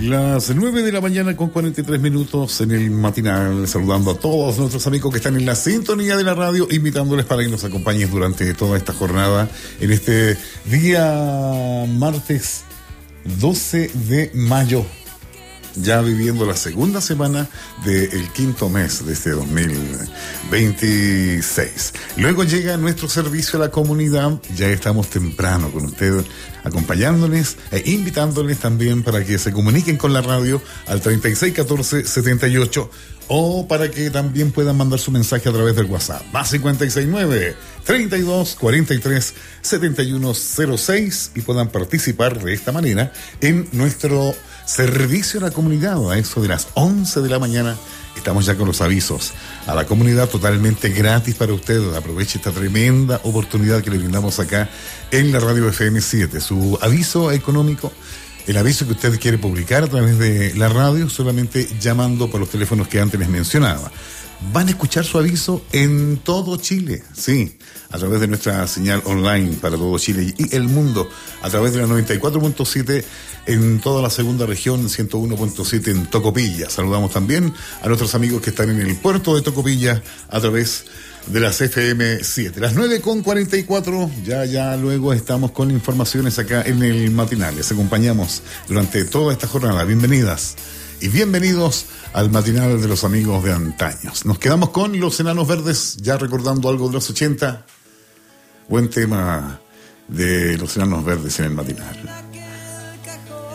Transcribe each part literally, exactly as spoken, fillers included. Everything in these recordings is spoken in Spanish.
Las nueve de la mañana con cuarenta y tres minutos en el matinal, saludando a todos nuestros amigos que están en la sintonía de la radio, invitándoles para que nos acompañen durante toda esta jornada en este día martes doce de mayo, ya viviendo la segunda semana del quinto mes de este dos mil veintiséis. Luego llega nuestro servicio a la comunidad, ya estamos temprano con ustedes, acompañándoles e invitándoles también para que se comuniquen con la radio al treinta y seis catorce setenta y ocho o para que también puedan mandar su mensaje a través del WhatsApp, más cincuenta y seis nueve, treinta y dos, cuarenta y tres, setenta y uno cero seis, y puedan participar de esta manera en nuestro servicio a la comunidad. A eso de las once de la mañana estamos ya con los avisos a la comunidad totalmente gratis para ustedes. Aproveche esta tremenda oportunidad que le brindamos acá en la radio F M siete. Su aviso económico, el aviso que usted quiere publicar a través de la radio, solamente llamando por los teléfonos que antes les mencionaba. Van a escuchar su aviso en todo Chile, sí, a través de nuestra señal online para todo Chile y el mundo, a través de la noventa y cuatro punto siete en toda la segunda región, ciento uno punto siete en Tocopilla. Saludamos también a nuestros amigos que están en el puerto de Tocopilla a través de las F M siete. Las nueve con cuarenta y cuatro, ya, ya luego estamos con informaciones acá en el matinal. Les acompañamos durante toda esta jornada. Bienvenidas y bienvenidos al matinal de los amigos de antaños. Nos quedamos con Los Enanos Verdes, ya recordando algo de los ochenta. Buen tema de Los Enanos Verdes en el matinal.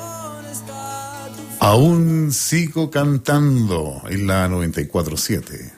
Aún sigo cantando en la noventa y cuatro punto siete.